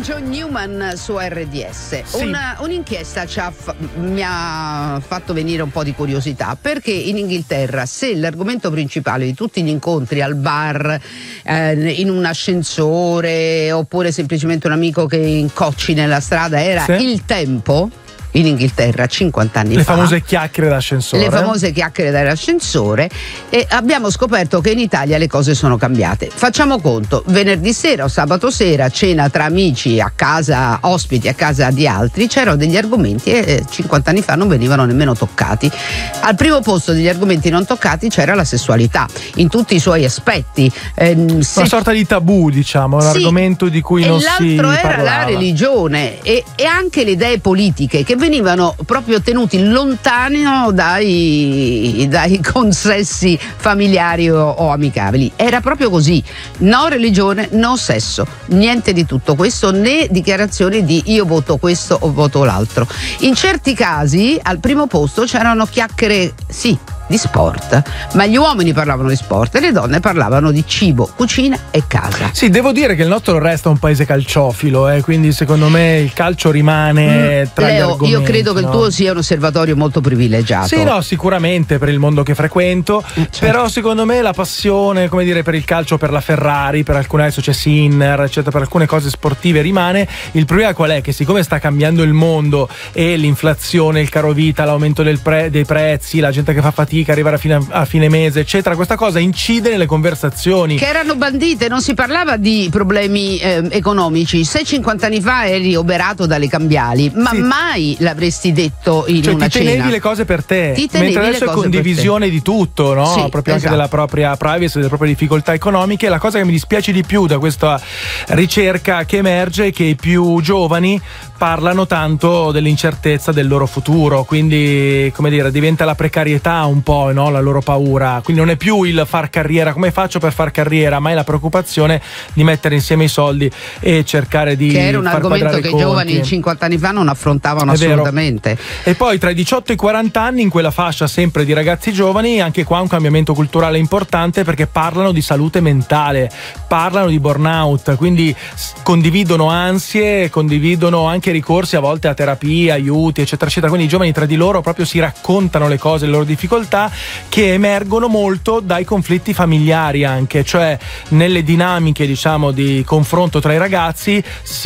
John Newman su RDS. Sì. Un'inchiesta mi ha fatto venire un po' di curiosità, perché in Inghilterra, se l'argomento principale di tutti gli incontri al bar, in un ascensore, oppure semplicemente un amico che incocci nella strada era il tempo, in Inghilterra 50 anni fa. Le famose chiacchiere d'ascensore. Le famose chiacchiere dall'ascensore, e abbiamo scoperto che in Italia le cose sono cambiate. Facciamo conto, venerdì sera o sabato sera, cena tra amici a casa, ospiti a casa di altri, c'erano degli argomenti e 50 anni fa non venivano nemmeno toccati. Al primo posto degli argomenti non toccati c'era la sessualità, in tutti i suoi aspetti. Una sorta di tabù, diciamo, un argomento di cui non si parlava. E l'altro era la religione e anche le idee politiche, che venivano proprio tenuti lontano dai consessi familiari o amicabili. Era proprio così: no religione, no sesso, niente di tutto questo, né dichiarazioni di io voto questo o voto l'altro. In certi casi al primo posto c'erano chiacchiere, sì, di sport, ma gli uomini parlavano di sport e le donne parlavano di cibo, cucina e casa. Sì, devo dire che il nostro resta un paese calciofilo, quindi secondo me il calcio rimane tra Leo, gli argomenti. io credo che il tuo sia un osservatorio molto privilegiato. Sì, no, sicuramente per il mondo che frequento, certo. Però secondo me la passione, come dire, per il calcio, per la Ferrari, per alcune, adesso c'è Sinner, eccetera, per alcune cose sportive rimane. Il problema qual è? Che siccome sta cambiando il mondo e l'inflazione, il caro vita, l'aumento dei prezzi, la gente che fa fatica arrivare a fine mese, eccetera, questa cosa incide nelle conversazioni che erano bandite. Non si parlava di problemi economici. Se 50 anni fa eri oberato dalle cambiali, ma mai l'avresti detto in una cena. Ti tenevi le cose per te, mentre adesso è condivisione di tutto, no? Sì, proprio anche della propria privacy, delle proprie difficoltà economiche. La cosa che mi dispiace di più da questa ricerca che emerge è che i più giovani parlano tanto dell'incertezza del loro futuro, quindi, come dire, diventa la precarietà un po', no? La loro paura, quindi non è più il far carriera, come faccio per far carriera, ma è la preoccupazione di mettere insieme i soldi e cercare di che era un far argomento che i giovani 50 anni fa non affrontavano assolutamente. E poi tra i 18 e i 40 anni, in quella fascia sempre di ragazzi giovani, anche qua un cambiamento culturale importante, perché parlano di salute mentale, parlano di burnout, quindi condividono ansie, condividono anche ricorsi a volte a terapia, aiuti, eccetera eccetera. Quindi i giovani tra di loro proprio si raccontano le cose, le loro difficoltà, che emergono molto dai conflitti familiari anche, cioè nelle dinamiche, diciamo, di confronto tra i ragazzi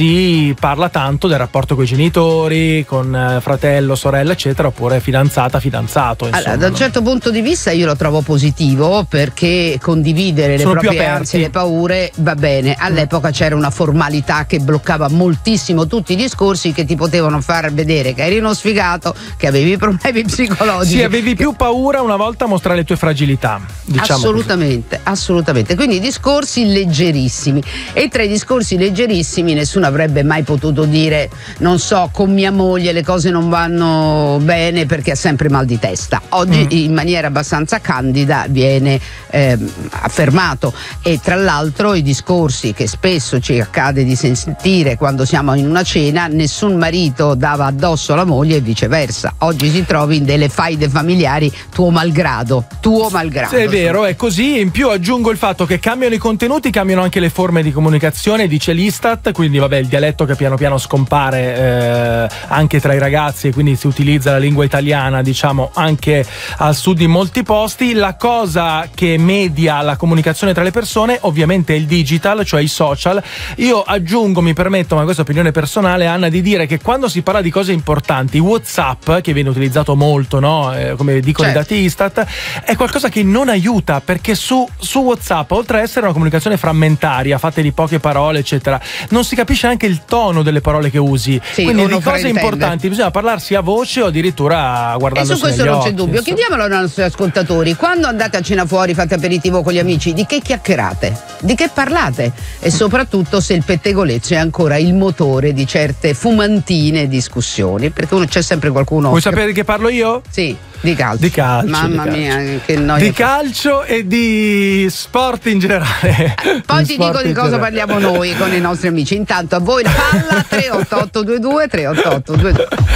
si parla tanto del rapporto con i genitori, con fratello, sorella, eccetera, oppure fidanzata, fidanzato, insomma. Allora, da un certo punto di vista io lo trovo positivo, perché condividere le proprie ansie, le paure va bene. All'epoca c'era una formalità che bloccava moltissimo tutti i discorsi, che ti potevano far vedere che eri uno sfigato, che avevi problemi psicologici. Sì, avevi più paura una volta a mostrare le tue fragilità, diciamo. Assolutamente, assolutamente. Quindi discorsi leggerissimi, e tra i discorsi leggerissimi nessuno avrebbe mai potuto dire, non so, con mia moglie le cose non vanno bene perché ha sempre mal di testa. Oggi in maniera abbastanza candida viene affermato, e tra l'altro i discorsi che spesso ci accade di sentire quando siamo in una cena, nessun marito dava addosso alla moglie e viceversa. Oggi si trovi in delle faide familiari tuo malgrado. Sì, è vero, è così. In più aggiungo il fatto che cambiano i contenuti, cambiano anche le forme di comunicazione, dice l'Istat, quindi vabbè, il dialetto che piano piano scompare anche tra i ragazzi, e quindi si utilizza la lingua italiana, diciamo, anche al sud in molti posti. La cosa che media la comunicazione tra le persone ovviamente è il digital, cioè i social. Io aggiungo, mi permetto, ma questa è opinione personale, Anna, di dire che quando si parla di cose importanti, WhatsApp, che viene utilizzato molto, no? Come dicono i dati Istat, è qualcosa che non aiuta, perché su WhatsApp, oltre a essere una comunicazione frammentaria, fatta di poche parole, eccetera, non si capisce neanche il tono delle parole che usi. Sì, quindi di cose importanti bisogna parlarsi a voce o addirittura guardandosi negli occhi. E su questo non c'è dubbio. Insomma. Chiediamolo ai nostri ascoltatori: quando andate a cena fuori, fate aperitivo con gli amici, di che chiacchierate? Di che parlate? E soprattutto se il pettegolezzo è ancora il motore di certe fumantine discussioni, perché c'è sempre qualcuno. Vuoi sapere di che parlo io? Sì, di calcio. Di calcio. Mamma mia, che noia. Di calcio e di sport in generale. Poi ti dico di cosa parliamo noi con i nostri amici. Intanto a voi la palla 38822 38822.